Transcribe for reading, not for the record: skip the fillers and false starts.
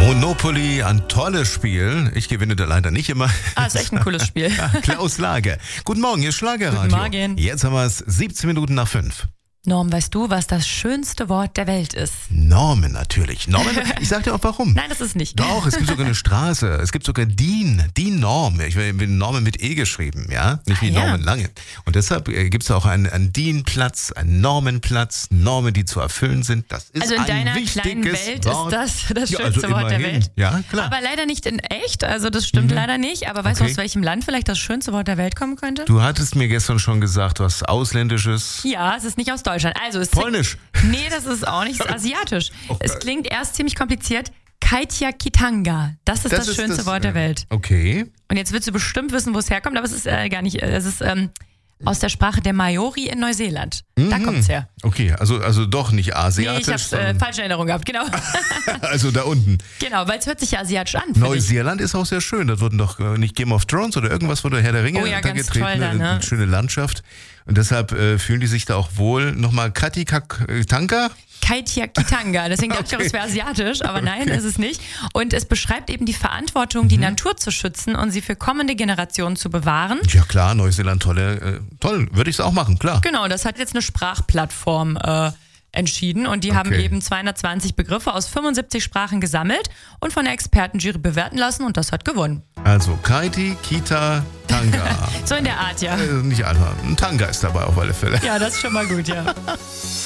Monopoly, ein tolles Spiel. Ich gewinne da leider nicht immer. Ist echt ein cooles Spiel. Klaus Lage. Guten Morgen, hier ist Schlagerradio. Guten Morgen. Jetzt haben wir es 17 Minuten nach 5. Norm, weißt du, was das schönste Wort der Welt ist? Normen natürlich. Normen, ich sag dir auch warum. Nein, das ist nicht. Doch, es gibt sogar eine Straße. Es gibt sogar DIN Norm. Ich will Normen mit E geschrieben, ja? Nicht wie Norman Lange. Und deshalb gibt es auch einen DIN-Platz, einen Normenplatz, Normen, die zu erfüllen sind. Das ist Also in ein deiner wichtiges kleinen Welt Wort. ist das Ja, schönste also Wort der immerhin. Welt. Ja, klar. Aber leider nicht in echt, also das stimmt leider nicht. Aber weißt du, aus welchem Land vielleicht das schönste Wort der Welt kommen könnte? Du hattest mir gestern schon gesagt, was Ausländisches. Ja, es ist nicht aus Deutschland. Also es Polnisch. Nee, das ist auch nicht asiatisch. Okay. Es klingt erst ziemlich kompliziert. Kaitiakitanga. Das ist das schönste Wort der Welt. Okay. Und jetzt willst du bestimmt wissen, wo es herkommt, aber es ist gar nicht. Es ist aus der Sprache der Maori in Neuseeland. Da kommt's her. Okay, also doch nicht Nee, asiatisch. ich habe falsche Erinnerung gehabt, genau. Also da unten. Genau, weil es hört sich ja asiatisch an. finde ich. Neuseeland ist auch sehr schön. Das wurden doch nicht Game of Thrones oder irgendwas wurde Herr der Ringe Oh ja, da ganz getreten. toll da, ne? Eine schöne Landschaft. Und deshalb fühlen die sich da auch wohl. Nochmal Kaitiakitanga. Kaitiakitanga. Deswegen dachte ich auch, es wäre asiatisch, aber nein, ist es nicht. Und es beschreibt eben die Verantwortung, die Natur zu schützen und sie für kommende Generationen zu bewahren. Ja klar, Neuseeland, toll. Würde ich es auch machen, klar. Genau, das hat jetzt eine Sprachplattform entschieden und die haben eben 220 Begriffe aus 75 Sprachen gesammelt und von der Expertenjury bewerten lassen und das hat gewonnen. Also Kaiti, Kita, Tanga. So in der Art, ja. Nicht einfach. Ein Tanga ist dabei auf alle Fälle. Ja, das ist schon mal gut, ja.